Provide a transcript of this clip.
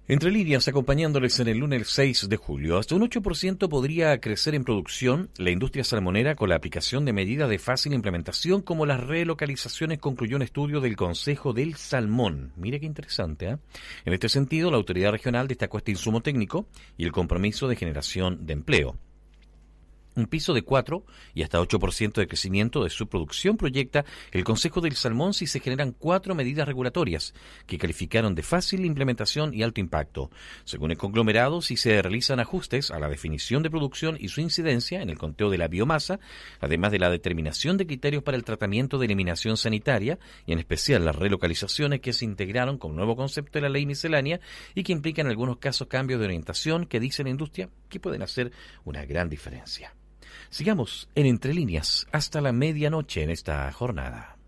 Entre líneas, acompañándoles en el lunes 6 de julio, hasta un 8% podría crecer en producción la industria salmonera con la aplicación de medidas de fácil implementación como las relocalizaciones, concluyó un estudio del Consejo del Salmón. Mire qué interesante, ¿eh? En este sentido, la autoridad regional destacó este insumo técnico y el compromiso de generación de empleo. Un piso de 4 y hasta 8% de crecimiento de su producción proyecta el Consejo del Salmón si se generan 4 medidas regulatorias que calificaron de fácil implementación y alto impacto. Según el conglomerado, si se realizan ajustes a la definición de producción y su incidencia en el conteo de la biomasa, además de la determinación de criterios para el tratamiento de eliminación sanitaria y en especial las relocalizaciones que se integraron con un nuevo concepto de la ley miscelánea y que implican en algunos casos cambios de orientación que dice la industria que pueden hacer una gran diferencia. Sigamos en Entre Líneas hasta la medianoche en esta jornada.